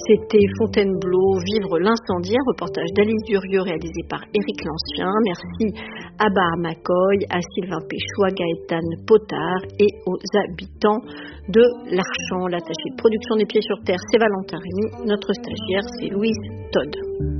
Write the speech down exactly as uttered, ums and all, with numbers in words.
C'était Fontainebleau, vivre l'incendie, un reportage d'Alice Durieux réalisé par Éric Lancien. Merci à Bar Macoy, à Sylvain Péchou, à Gaëtane Potard et aux habitants de l'Archamp. L'attaché de production des Pieds sur Terre, c'est Valentin Rémy. Notre stagiaire, c'est Louise Todd.